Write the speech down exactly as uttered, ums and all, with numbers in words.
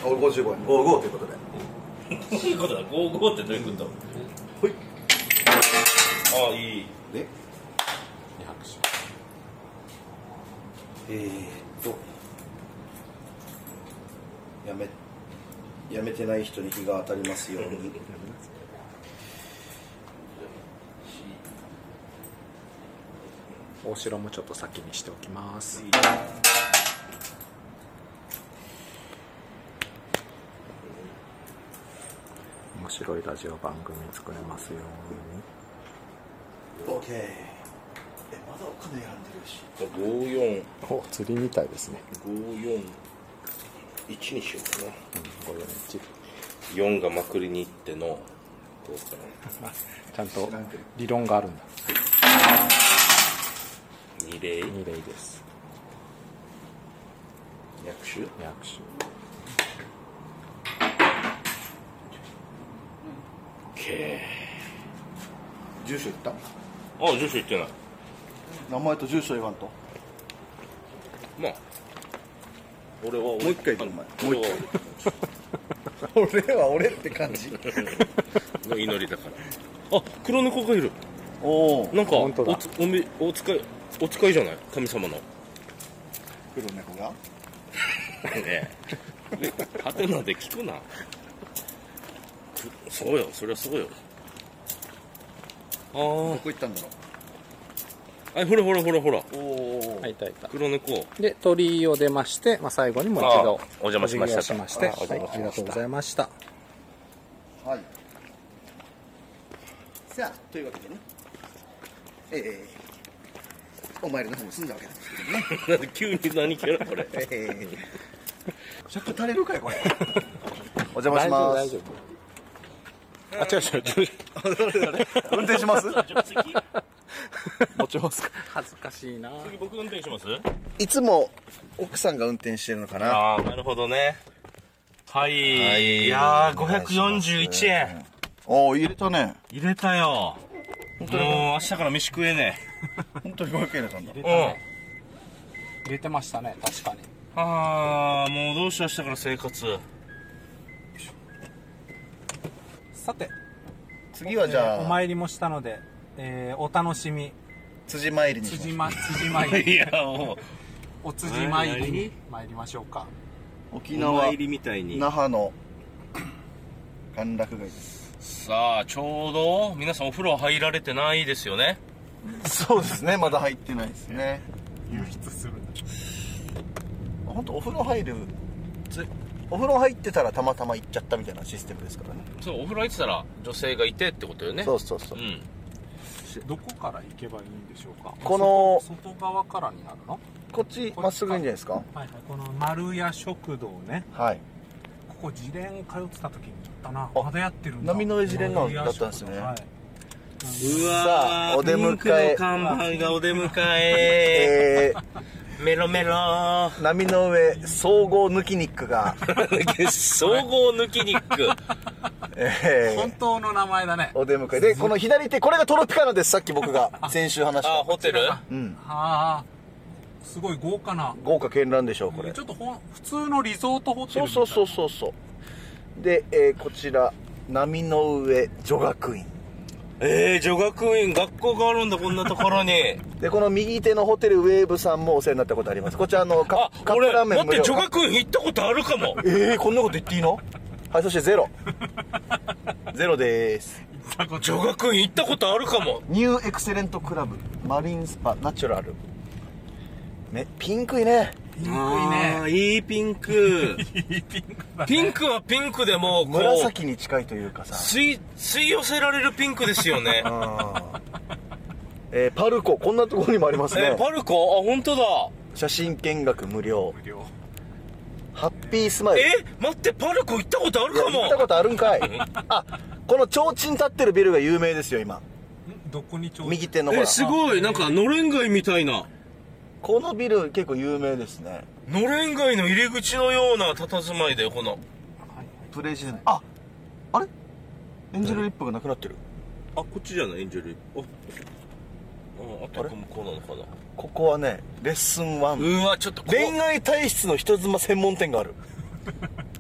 俺ごじゅうごえん、ごじゅうごということで。 どういうことだ、ごじゅうごってどういうこと？ ほい。 ああ、いい。 で、 にはくしえーっと、やめ、やめてない人に日が当たりますように。 大城もちょっと先にしておきます。面白いラジオ番組作れますよオッケー。え、まだお金やんでるし。 ごじゅうよん、 お、釣りみたいですね。 ごじゅうよん、いちにしようかな。 うん、ごよんいち。 よんがまくりに行っての、どうかな。 ちゃんと理論があるんだ。 に礼、 に礼です。 握手。 に拍手。 け住所言った？ ー。あ、住所言ってない。 名前と住所言わんと。 まあ、俺はももう一回言う、お前。もう一回。 俺は俺って感じ。 の祈りだから。あ、黒猫がいる。 おお。 なんか本当だおつおみお使いお使いじゃない、神様の。 黒猫が。 ねえ。ハテナで聞くな。くそうよ、そりゃそうよ。あどこ行ったんだろあ、はい、ほらほらほらほら。 う。おお。 はい、いたいた。 黒猫。 で、鳥居を出まして、まあ、最後にもう一度あお邪魔しましたお辞儀をしまして、 あはい、 お邪魔しましたありがとうございました。 はい。さあ、というわけでね。えー、お参りの方も済んだわけなんですけどね。 なんで急に何キャラこれ。 えー、尺足りるかいこれ。お邪魔します。 大丈夫。あ、違う違う違う。 運転します？持ちますか？ 恥ずかしいな。 次僕運転します？ いつも奥さんが運転してるのかな。 ああ、なるほどね。はい。 はいいやー、ごひゃくよんじゅういちえん。 おお、入れたね。 入れたよ。もう明日から飯食えね本当にごひゃくえん入れたんだ。 え。うん。 入れてましたね、確かに。 ああ、もうどうしよう、明日から生活。 さて、 次はじゃあ、 お参りもしたので、えー、お楽しみ、 辻参りにします。 辻ま、辻参り、 いや、もう。 お辻参りに参りましょうか。 沖縄お参りみたいに。 那覇の歓楽街です。 さあ、ちょうど皆さんお風呂入られてないですよね。 そうですね、まだ入ってないですね。 輸出するんだ。 本当お風呂入るつお風呂入ってたらたまたま行っちゃったみたいなシステムですからね。 そう、お風呂入ってたら女性がいてってことよね。 そうそうそうう、 ん。 どこから行けばいいんでしょうか。 この外外側からになるの？ こっちまっすぐいいんじゃないですか。 はいはい。この丸屋食堂ね。 はい。 ここ自連通ってた時に行ったな。 あまだやってるんだ。 波の上自連のだったんですね。 はい。 うわー、 さあお出迎えピンクの看板がお出迎ええ。メロメロー、波の上総合抜き肉が、 総合抜き肉。 えー本当の名前だね。 お出迎えで、この左手これがトロピカノです。さっき僕が先週話しあ、 た。 ホテル。 うん、 はあ、すごい豪華な。 豪華絢爛でしょうこれ。 ちょっとほん普通のリゾートホテルみたいな。 そうそうそうそうそうで、えーこちら波の上女学院えー、女学院、学校があるんだ、こんなところに。 で、この右手のホテルウェーブさんもお世話になったことあります。こちらのカあ、 カップ俺、 ラーメン無料。 待って、女学院行ったことあるかも。 えー、こんなこと言っていいの？はい、そしてゼロゼロでーす。 女学院行ったことあるかも。 ニューエクセレントクラブマリンスパナチュラルね、ピンクいね。 ピンクいあーね。 いいピンク。 いいピンクだね。 ピンクはピンクでもこう紫に近いというかさ、 吸い吸い寄せられるピンクですよね。 あーえーパルコこんなところにもありますね。 えーパルコ、あ、本当だ。 写真見学無料。 無料。 ハッピースマイル。 え、待って、パルコ行ったことあるかも。 いや行ったことあるんかい。あ、この提灯立ってるビルが有名ですよ今。 んどこにちょう右手のほらえ、すごい、なんかのれん街みたいな。 このビル結構有名ですね。 のれん街の入り口のような佇まいで、この。 プレジデント、あ、あれエンジェルリップがなくなってる。 あ、こっちじゃない、エンジェル。あ、あ、あと向こうなのかな。 ここはねレッスンワン、 うわ、ちょっとこう恋愛体質の人妻専門店がある。